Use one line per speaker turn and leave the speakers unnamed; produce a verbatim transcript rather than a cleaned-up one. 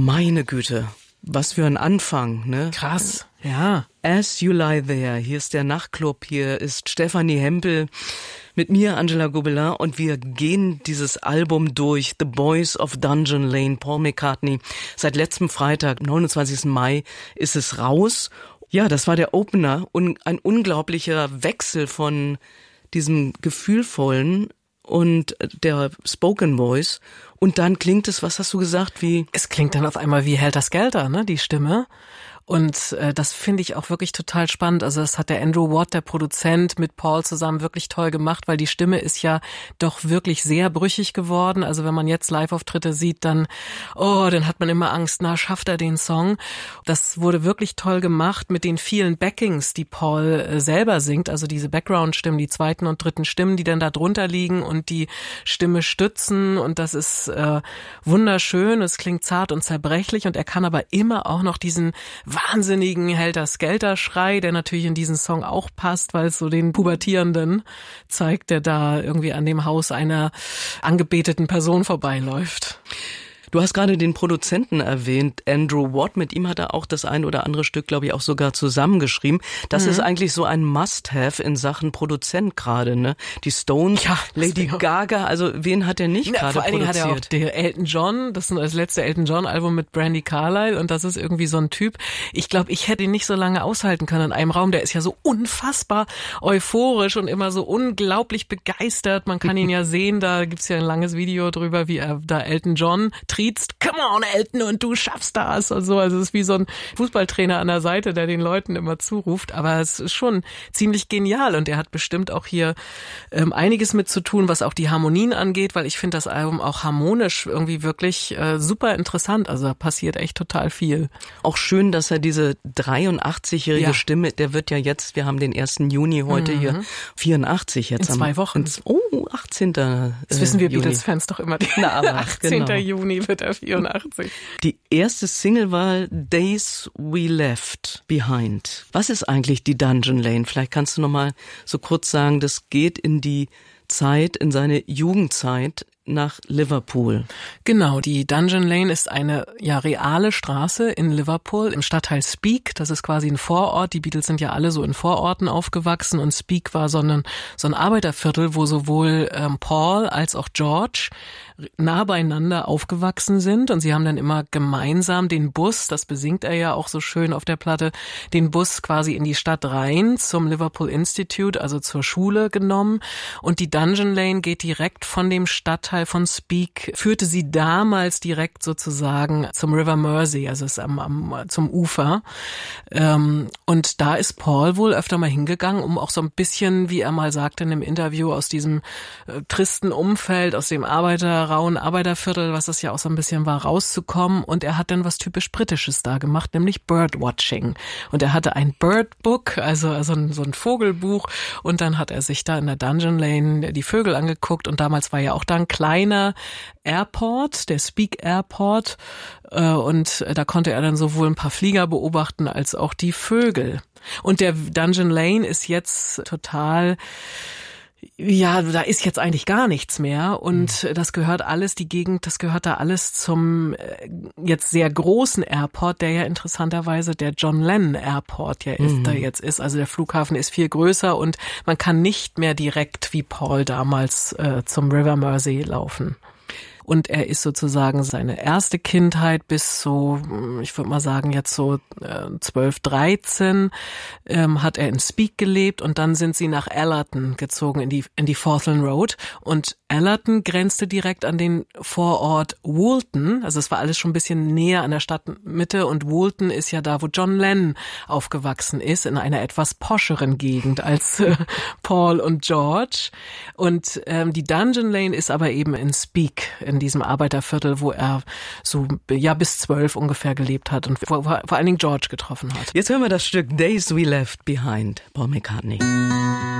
Meine Güte, was für ein Anfang, ne?
Krass, ja.
As You Lie There, hier ist der Nachtclub, hier ist Stefanie Hempel mit mir, Angela Gobelin, und wir gehen dieses Album durch, The Boys of Dungeon Lane, Paul McCartney. Seit letztem Freitag, neunundzwanzigsten Mai, ist es raus. Ja, das war der Opener und ein unglaublicher Wechsel von diesem gefühlvollen und der Spoken Voice. Und dann klingt es, was hast du gesagt, wie?
Es klingt dann auf einmal wie Helter Skelter, ne, die Stimme. Und äh, das finde ich auch wirklich total spannend. Also das hat der Andrew Watt, der Produzent, mit Paul zusammen wirklich toll gemacht, weil die Stimme ist ja doch wirklich sehr brüchig geworden. Also wenn man jetzt Live-Auftritte sieht, dann, oh, dann hat man immer Angst, na, schafft er den Song? Das wurde wirklich toll gemacht mit den vielen Backings, die Paul äh, selber singt. Also diese Background-Stimmen, die zweiten und dritten Stimmen, die dann da drunter liegen und die Stimme stützen. Und das ist äh, wunderschön. Es klingt zart und zerbrechlich und er kann aber immer auch noch diesen wahnsinnigen Helter-Skelter-Schrei, der natürlich in diesen Song auch passt, weil es so den Pubertierenden zeigt, der da irgendwie an dem Haus einer angebeteten Person vorbeiläuft.
Du hast gerade den Produzenten erwähnt, Andrew Watt. Mit ihm hat er auch das ein oder andere Stück, glaube ich, auch sogar zusammengeschrieben. Das mhm. ist eigentlich so ein Must-Have in Sachen Produzent gerade, ne? Die Stones, ja, Lady Gaga, also wen hat er nicht ja, gerade produziert? Vor allen Dingen hat er auch
der Elton John, das ist das letzte Elton John-Album mit Brandi Carlile und das ist irgendwie so ein Typ. Ich glaube, ich hätte ihn nicht so lange aushalten können in einem Raum. Der ist ja so unfassbar euphorisch und immer so unglaublich begeistert. Man kann ihn ja sehen, da gibt's ja ein langes Video drüber, wie er da Elton John come on, Elton, und du schaffst das und so. Also es ist wie so ein Fußballtrainer an der Seite, der den Leuten immer zuruft. Aber es ist schon ziemlich genial und er hat bestimmt auch hier ähm, einiges mit zu tun, was auch die Harmonien angeht, weil ich finde das Album auch harmonisch irgendwie wirklich äh, super interessant. Also da passiert echt total viel.
Auch schön, dass er diese dreiundachtzigjährige ja. Stimme, der wird ja jetzt, wir haben den ersten Juni heute mhm. hier, vierundachtzig jetzt.
In zwei
am,
Wochen.
In, oh, achtzehnten
Das wissen wir Beatles-Fans doch immer.
Na, aber,
achtzehnten
Genau.
Juni wird er vierundachtzig.
Die erste Single war Days We Left Behind. Was ist eigentlich die Dungeon Lane? Vielleicht kannst du noch mal so kurz sagen, das geht in die Zeit, in seine Jugendzeit nach Liverpool.
Genau, die Dungeon Lane ist eine ja reale Straße in Liverpool im Stadtteil Speke. Das ist quasi ein Vorort. Die Beatles sind ja alle so in Vororten aufgewachsen und Speke war so ein, so ein Arbeiterviertel, wo sowohl ähm, Paul als auch George nah beieinander aufgewachsen sind und sie haben dann immer gemeinsam den Bus, das besingt er ja auch so schön auf der Platte, den Bus quasi in die Stadt rein zum Liverpool Institute, also zur Schule genommen und die Dungeon Lane geht direkt von dem Stadtteil von Speke, führte sie damals direkt sozusagen zum River Mersey, also ist am, am, zum Ufer ähm, und da ist Paul wohl öfter mal hingegangen, um auch so ein bisschen, wie er mal sagte in einem Interview, aus diesem äh, tristen Umfeld, aus dem Arbeiter rauen Arbeiterviertel, was es ja auch so ein bisschen war, rauszukommen. Und er hat dann was typisch Britisches da gemacht, nämlich Birdwatching. Und er hatte ein Birdbook, also, also ein, so ein Vogelbuch. Und dann hat er sich da in der Dungeon Lane die Vögel angeguckt. Und damals war ja auch da ein kleiner Airport, der Speke Airport. Und da konnte er dann sowohl ein paar Flieger beobachten, als auch die Vögel. Und der Dungeon Lane ist jetzt total... Ja, da ist jetzt eigentlich gar nichts mehr und mhm. das gehört alles, die Gegend, das gehört da alles zum äh, jetzt sehr großen Airport, der ja interessanterweise der John Lennon Airport ja ist, mhm. da jetzt ist. Also der Flughafen ist viel größer und man kann nicht mehr direkt wie Paul damals äh, zum River Mersey laufen. Und er ist sozusagen seine erste Kindheit bis so, ich würde mal sagen, jetzt so zwölf, dreizehn, ähm, hat er in Speke gelebt und dann sind sie nach Allerton gezogen in die in die Forthlin Road. Und Allerton grenzte direkt an den Vorort Woolton, also es war alles schon ein bisschen näher an der Stadtmitte und Woolton ist ja da, wo John Lennon aufgewachsen ist, in einer etwas poscheren Gegend als äh, Paul und George. Und ähm, die Dungeon Lane ist aber eben in Speke, in diesem Arbeiterviertel, wo er so ja bis zwölf ungefähr gelebt hat und vor, vor allen Dingen George getroffen hat.
Jetzt hören wir das Stück Days We Left Behind, Paul McCartney.